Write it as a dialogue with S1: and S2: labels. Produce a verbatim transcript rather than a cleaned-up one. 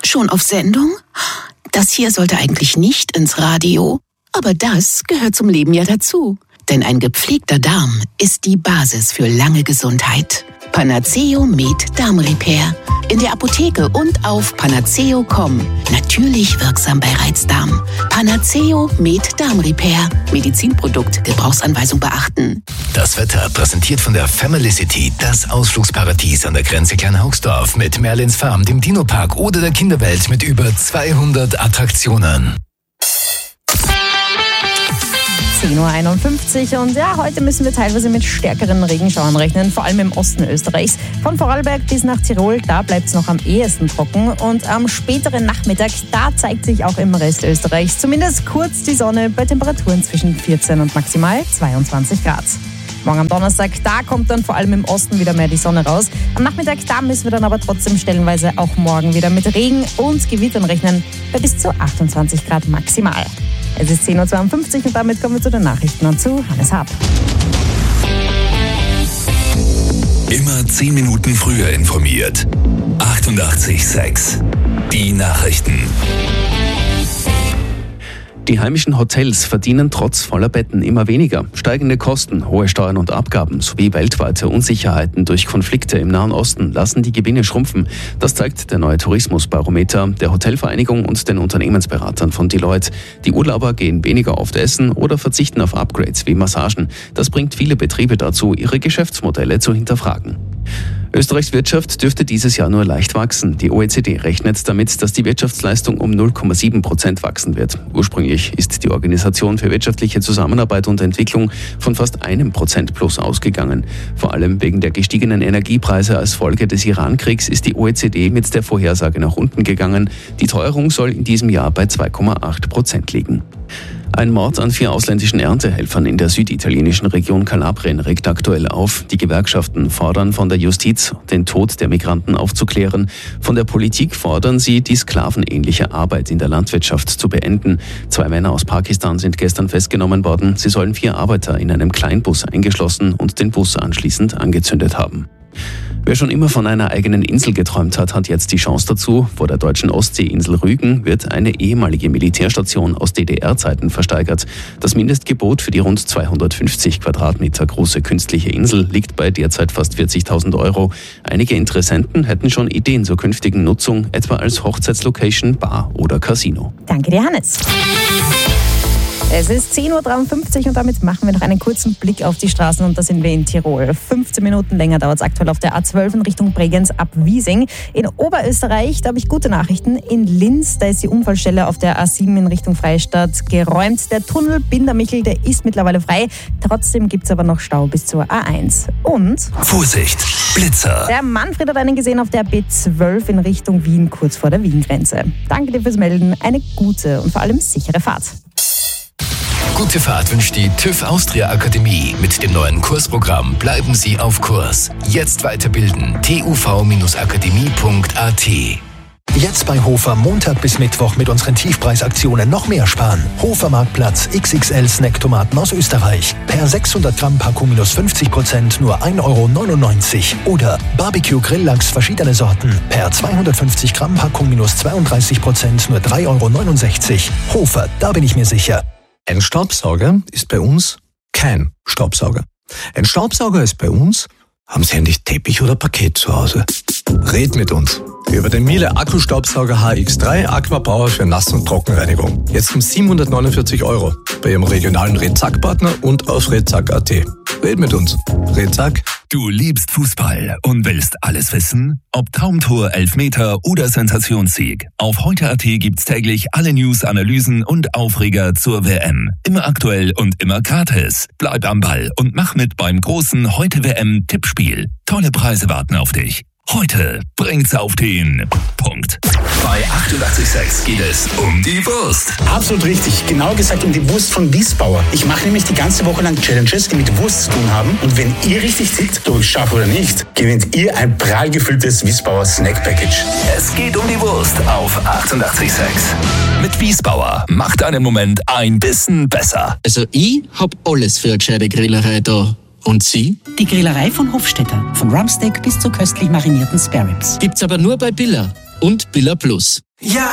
S1: Schon auf Sendung? Das hier sollte eigentlich nicht ins Radio, aber das gehört zum Leben ja dazu. Denn ein gepflegter Darm ist die Basis für lange Gesundheit. Panaceo Med Darm Repair. In der Apotheke und auf panaceo punkt com. Natürlich wirksam bei Reizdarm. Panaceo Med Darm Repair. Medizinprodukt, Gebrauchsanweisung beachten.
S2: Das Wetter präsentiert von der Family City, das Ausflugsparadies an der Grenze Kleinhaugsdorf mit Merlins Farm, dem Dino-Park oder der Kinderwelt mit über zweihundert Attraktionen.
S3: zehn Uhr einundfünfzig und ja, heute müssen wir teilweise mit stärkeren Regenschauern rechnen, vor allem im Osten Österreichs. Von Vorarlberg bis nach Tirol, da bleibt es noch am ehesten trocken und am späteren Nachmittag, da zeigt sich auch im Rest Österreichs zumindest kurz die Sonne bei Temperaturen zwischen vierzehn und maximal zweiundzwanzig Grad. Morgen am Donnerstag, da kommt dann vor allem im Osten wieder mehr die Sonne raus. Am Nachmittag, da müssen wir dann aber trotzdem stellenweise auch morgen wieder mit Regen und Gewittern rechnen, bei bis zu achtundzwanzig Grad maximal. Es ist zehn Uhr zweiundfünfzig und damit kommen wir zu den Nachrichten und zu Hannes Haab.
S2: Immer zehn Minuten früher informiert. achtundachtzig Komma sechs. Die Nachrichten.
S4: Die heimischen Hotels verdienen trotz voller Betten immer weniger. Steigende Kosten, hohe Steuern und Abgaben sowie weltweite Unsicherheiten durch Konflikte im Nahen Osten lassen die Gewinne schrumpfen. Das zeigt der neue Tourismusbarometer der Hotelvereinigung und den Unternehmensberatern von Deloitte. Die Urlauber gehen weniger oft essen oder verzichten auf Upgrades wie Massagen. Das bringt viele Betriebe dazu, ihre Geschäftsmodelle zu hinterfragen. Österreichs Wirtschaft dürfte dieses Jahr nur leicht wachsen. Die O E C D rechnet damit, dass die Wirtschaftsleistung um null Komma sieben Prozent wachsen wird. Ursprünglich ist die Organisation für wirtschaftliche Zusammenarbeit und Entwicklung von fast einem Prozent plus ausgegangen. Vor allem wegen der gestiegenen Energiepreise als Folge des Iran-Kriegs ist die O E C D mit der Vorhersage nach unten gegangen. Die Teuerung soll in diesem Jahr bei zwei Komma acht Prozent liegen. Ein Mord an vier ausländischen Erntehelfern in der süditalienischen Region Kalabrien regt aktuell auf. Die Gewerkschaften fordern von der Justiz, den Tod der Migranten aufzuklären. Von der Politik fordern sie, die sklavenähnliche Arbeit in der Landwirtschaft zu beenden. Zwei Männer aus Pakistan sind gestern festgenommen worden. Sie sollen vier Arbeiter in einem Kleinbus eingeschlossen und den Bus anschließend angezündet haben. Wer schon immer von einer eigenen Insel geträumt hat, hat jetzt die Chance dazu. Vor der deutschen Ostseeinsel Rügen wird eine ehemalige Militärstation aus D D R-Zeiten versteigert. Das Mindestgebot für die rund zweihundertfünfzig Quadratmeter große künstliche Insel liegt bei derzeit fast vierzigtausend Euro. Einige Interessenten hätten schon Ideen zur künftigen Nutzung, etwa als Hochzeitslocation, Bar oder Casino.
S3: Danke dir, Hannes. Es ist zehn Uhr dreiundfünfzig und damit machen wir noch einen kurzen Blick auf die Straßen und da sind wir in Tirol. fünfzehn Minuten länger dauert es aktuell auf der A zwölf in Richtung Bregenz ab Wiesing. In Oberösterreich, da habe ich gute Nachrichten. In Linz, da ist die Unfallstelle auf der A sieben in Richtung Freistadt geräumt. Der Tunnel Bindermichel, der ist mittlerweile frei. Trotzdem gibt es aber noch Stau bis zur A eins. Und
S2: Vorsicht, Blitzer.
S3: Der Manfred hat einen gesehen auf der B zwölf in Richtung Wien, kurz vor der Wien-Grenze. Danke dir fürs Melden. Eine gute und vor allem sichere Fahrt.
S2: Gute Fahrt wünscht die TÜV Austria Akademie. Mit dem neuen Kursprogramm bleiben Sie auf Kurs. Jetzt weiterbilden. t u v akademie punkt a t.
S5: Jetzt bei Hofer Montag bis Mittwoch mit unseren Tiefpreisaktionen noch mehr sparen. Hofer Marktplatz X X L Snacktomaten aus Österreich. Per sechshundert Gramm Packung minus fünfzig Prozent nur ein Euro neunundneunzig. Oder Barbecue Grilllachs verschiedene Sorten. Per zweihundertfünfzig Gramm Packung minus zweiunddreißig Prozent nur drei Euro neunundsechzig. Hofer, da bin ich mir sicher.
S6: Ein Staubsauger ist bei uns kein Staubsauger. Ein Staubsauger ist bei uns, haben Sie eigentlich Teppich oder Parkett zu Hause? Red mit uns über den Miele Akkustaubsauger H X drei Aquapower für Nass- und Trockenreinigung. Jetzt um siebenhundertneunundvierzig Euro bei Ihrem regionalen Redzack-Partner und auf redzack punkt a t. Red mit uns. Redzack.
S2: Du liebst Fußball und willst alles wissen? Ob Traumtor, Elfmeter oder Sensationssieg. Auf heute punkt a t gibt's täglich alle News, Analysen und Aufreger zur W M. Immer aktuell und immer gratis. Bleib am Ball und mach mit beim großen Heute W M-Tippspiel. Tolle Preise warten auf dich. Heute bringt's auf den Punkt. Bei achtundachtzig Komma sechs geht es um die Wurst.
S7: Absolut richtig. Genau gesagt um die Wurst von Wiesbauer. Ich mache nämlich die ganze Woche lang Challenges, die mit Wurst zu tun haben. Und wenn ihr richtig tippt, ob ich schaffe oder nicht, gewinnt ihr ein prall gefülltes Wiesbauer Snack Package.
S2: Es geht um die Wurst auf achtundachtzig Komma sechs. Mit Wiesbauer macht deinen Moment ein bisschen besser.
S8: Also ich hab alles für eine gescheite Grillerei da. Und Sie?
S9: Die Grillerei von Hofstetter. Von Rumpsteak bis zu köstlich marinierten Spareribs.
S8: Gibt's aber nur bei Billa. und Billa Plus.
S9: Ja!